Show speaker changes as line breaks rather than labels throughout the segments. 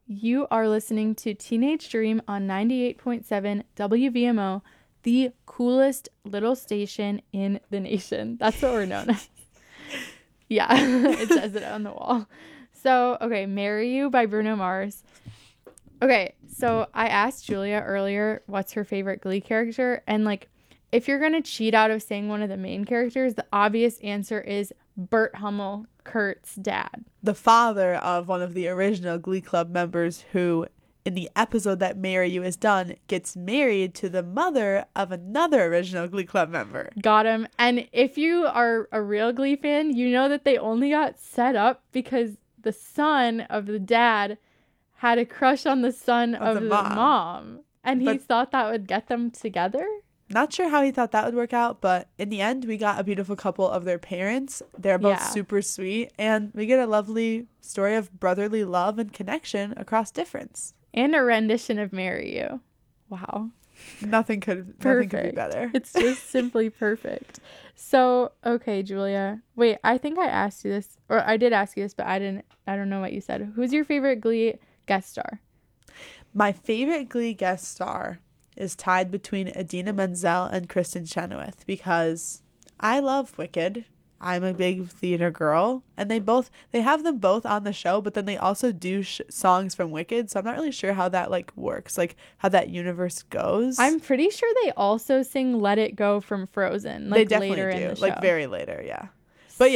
You are listening to Teenage Dream on 98.7 WVMO, the coolest little station in the nation. That's what we're known as. Yeah, it says it on the wall. So, okay, Marry You by Bruno Mars. Okay, so I asked Julia earlier what's her favorite Glee character, and like, if you're going to cheat out of saying one of the main characters, the obvious answer is Burt Hummel, Kurt's dad.
The father of one of the original Glee Club members who, in the episode that Marry You is done, gets married to the mother of another original Glee Club member.
Got him. And if you are a real Glee fan, you know that they only got set up because the son of the dad had a crush on the son of the mom. And he thought that would get them together.
Not sure how he thought that would work out, but in the end, we got a beautiful couple of their parents. They're both super sweet, and we get a lovely story of brotherly love and connection across difference.
And a rendition of Marry You. Wow.
Nothing could be better.
It's just simply perfect. So, okay, Julia. Wait, I think I asked you this, or I did ask you this, but I don't know what you said. Who's your favorite Glee guest star?
My favorite Glee guest star is tied between Idina Menzel and Kristen Chenoweth because I love Wicked. I'm a big theater girl, and they have them both on the show, but then they also do songs from Wicked, so I'm not really sure how that like works, like how that universe goes.
I'm pretty sure they also sing Let It Go from Frozen, like
they definitely
later
do,
in the show.
like very later, yeah. But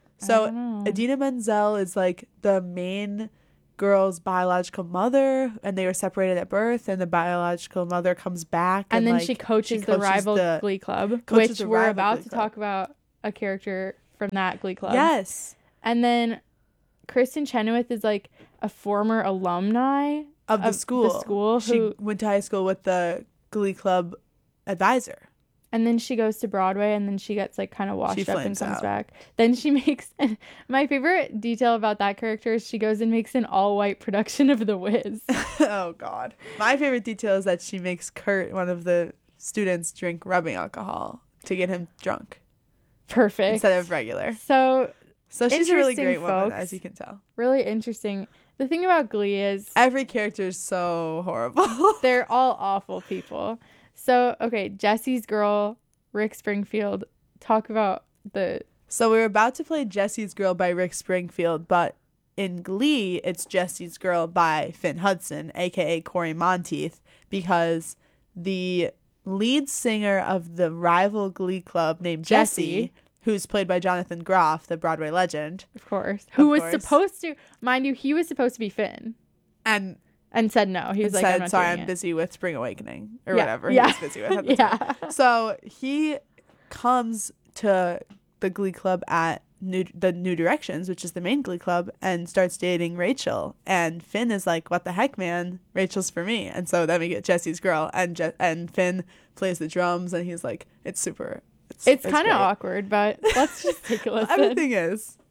so Idina Menzel is like the main girl's biological mother, and they were separated at birth, and the biological mother comes back
and then she coaches the rival Glee Club, which we're about to talk about a character from that Glee Club.
Yes.
And then Kristen Chenoweth is like a former alumni
of the school. She went to high school with the Glee Club advisor.
And then she goes to Broadway, and then she gets like kind of washed up and comes back. Then she makes my favorite detail about that character is she goes and makes an all-white production of The Wiz.
Oh God. My favorite detail is that she makes Kurt, one of the students, drink rubbing alcohol to get him drunk.
Perfect.
Instead of regular.
So
she's a really great woman, as you can tell.
Really interesting. The thing about Glee is
every character is so horrible.
They're all awful people. So, okay, Jesse's Girl, Rick Springfield. Talk about
So we're about to play Jesse's Girl by Rick Springfield, but in Glee, it's Jesse's Girl by Finn Hudson, a.k.a. Corey Monteith, because the lead singer of the rival Glee Club named Jesse, who's played by Jonathan Groff, the Broadway legend.
Of course. Who was supposed to, mind you, he was supposed to be Finn. And said no. He was like, I'm not
sorry,
doing
I'm
it.
busy with Spring Awakening or whatever
he
was busy with at the time. So he comes to the Glee Club at the New Directions, which is the main Glee Club, and starts dating Rachel. And Finn is like, what the heck, man? Rachel's for me. And so then we get Jesse's Girl, and Finn plays the drums, and he's like, it's kind
of awkward, but let's just take a listen.
Everything is.